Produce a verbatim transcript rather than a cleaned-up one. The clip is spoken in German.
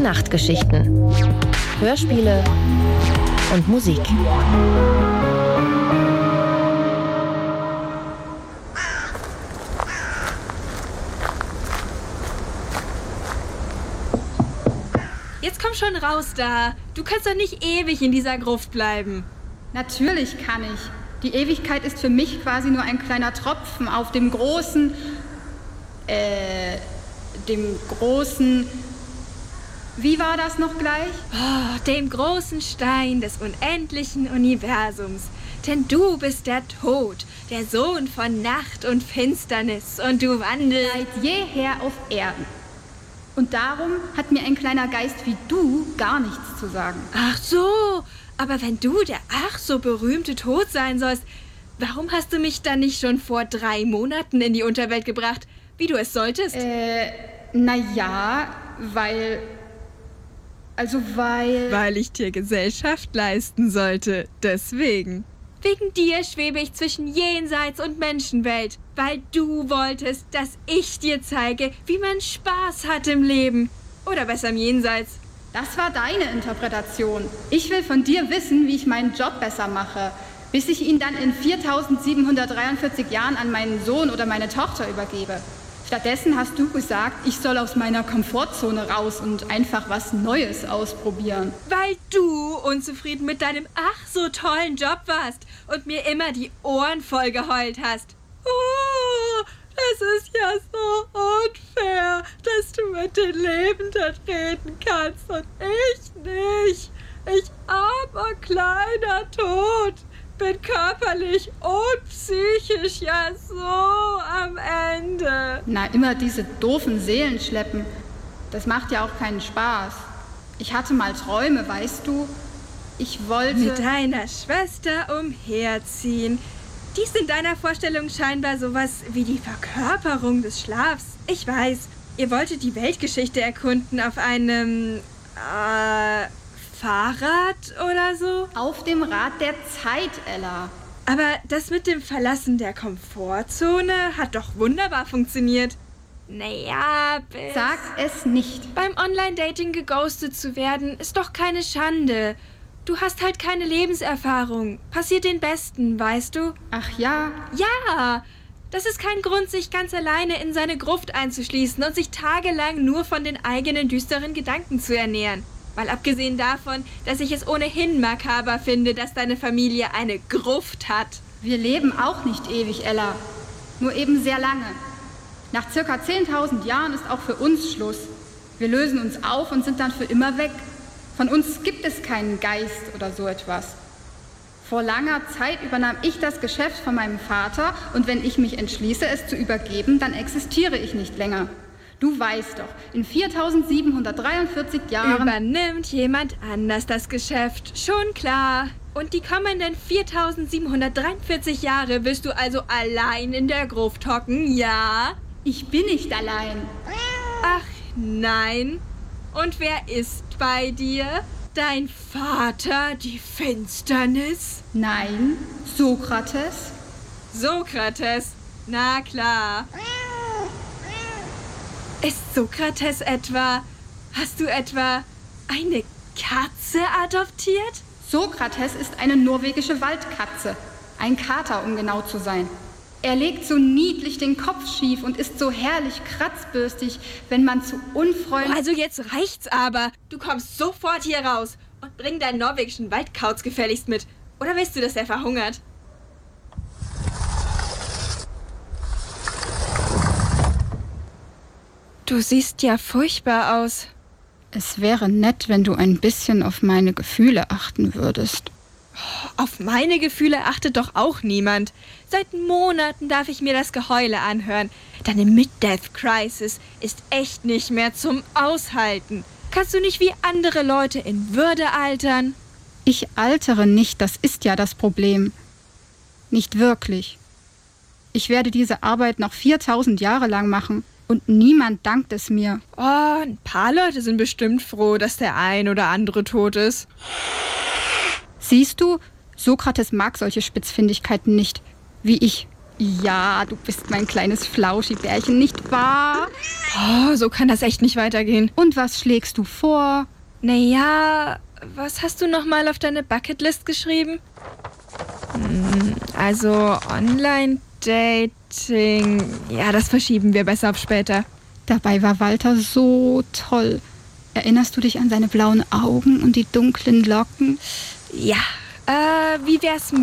Nachtgeschichten, Hörspiele und Musik. Jetzt komm schon raus da. Du kannst doch nicht ewig in dieser Gruft bleiben. Natürlich kann ich. Die Ewigkeit ist für mich quasi nur ein kleiner Tropfen auf dem großen, äh, dem großen, wie war das noch gleich? Oh, dem großen Stein des unendlichen Universums. Denn du bist der Tod, der Sohn von Nacht und Finsternis, und du wandelst seit jeher auf Erden. Und darum hat mir ein kleiner Geist wie du gar nichts zu sagen. Ach so, aber wenn du der ach so berühmte Tod sein sollst, warum hast du mich dann nicht schon vor drei Monaten in die Unterwelt gebracht, wie du es solltest? Äh, naja, weil... Also weil... Weil ich dir Gesellschaft leisten sollte, deswegen. Wegen dir schwebe ich zwischen Jenseits und Menschenwelt, weil du wolltest, dass ich dir zeige, wie man Spaß hat im Leben. Oder besser im Jenseits. Das war deine Interpretation. Ich will von dir wissen, wie ich meinen Job besser mache, bis ich ihn dann in viertausendsiebenhundertdreiundvierzig Jahren an meinen Sohn oder meine Tochter übergebe. Stattdessen hast du gesagt, ich soll aus meiner Komfortzone raus und einfach was Neues ausprobieren. Weil du unzufrieden mit deinem ach so tollen Job warst und mir immer die Ohren voll geheult hast. Oh, das ist ja so unfair, dass du mit den Lebenden reden kannst und ich nicht. Ich armer kleiner Tod bin körperlich und psychisch ja so am Ende. Na, immer diese doofen Seelen schleppen. Das macht ja auch keinen Spaß. Ich hatte mal Träume, weißt du? Ich wollte... Mit deiner Schwester umherziehen. Dies in deiner Vorstellung scheinbar sowas wie die Verkörperung des Schlafs. Ich weiß, ihr wolltet die Weltgeschichte erkunden auf einem... Äh... Fahrrad oder so? Auf dem Rad der Zeit, Ella. Aber das mit dem Verlassen der Komfortzone hat doch wunderbar funktioniert. Naja, bis... Sag es nicht. Beim Online-Dating geghostet zu werden, ist doch keine Schande. Du hast halt keine Lebenserfahrung. Passiert den Besten, weißt du? Ach ja? Ja! Das ist kein Grund, sich ganz alleine in seine Gruft einzuschließen und sich tagelang nur von den eigenen düsteren Gedanken zu ernähren. Mal abgesehen davon, dass ich es ohnehin makaber finde, dass deine Familie eine Gruft hat. Wir leben auch nicht ewig, Ella. Nur eben sehr lange. Nach circa zehntausend Jahren ist auch für uns Schluss. Wir lösen uns auf und sind dann für immer weg. Von uns gibt es keinen Geist oder so etwas. Vor langer Zeit übernahm ich das Geschäft von meinem Vater und wenn ich mich entschließe, es zu übergeben, dann existiere ich nicht länger. Du weißt doch, in viertausendsiebenhundertdreiundvierzig Jahren... Übernimmt jemand anders das Geschäft, schon klar. Und die kommenden viertausendsiebenhundertdreiundvierzig Jahre willst du also allein in der Gruft hocken, ja? Ich bin nicht allein. Ach nein. Und wer ist bei dir? Dein Vater, die Finsternis? Nein, Sokrates. Sokrates, na klar. Ist Sokrates etwa, hast du etwa eine Katze adoptiert? Sokrates ist eine norwegische Waldkatze. Ein Kater, um genau zu sein. Er legt so niedlich den Kopf schief und ist so herrlich kratzbürstig, wenn man zu unfreundlich... Oh, also jetzt reicht's aber. Du kommst sofort hier raus und bring deinen norwegischen Waldkauz gefälligst mit. Oder willst du, dass er verhungert? Du siehst ja furchtbar aus. Es wäre nett, wenn du ein bisschen auf meine Gefühle achten würdest. Auf meine Gefühle achtet doch auch niemand. Seit Monaten darf ich mir das Geheule anhören. Deine Mid-Death-Crisis ist echt nicht mehr zum Aushalten. Kannst du nicht wie andere Leute in Würde altern? Ich altere nicht, das ist ja das Problem. Nicht wirklich. Ich werde diese Arbeit noch viertausend Jahre lang machen. Und niemand dankt es mir. Oh, ein paar Leute sind bestimmt froh, dass der ein oder andere tot ist. Siehst du, Sokrates mag solche Spitzfindigkeiten nicht, wie ich. Ja, du bist mein kleines Flauschibärchen, nicht wahr? Oh, so kann das echt nicht weitergehen. Und was schlägst du vor? Naja, was hast du nochmal auf deine Bucketlist geschrieben? Hm, also Online-Dating. Ja, das verschieben wir besser auf später. Dabei war Walter so toll. Erinnerst du dich an seine blauen Augen und die dunklen Locken? Ja, äh, wie wär's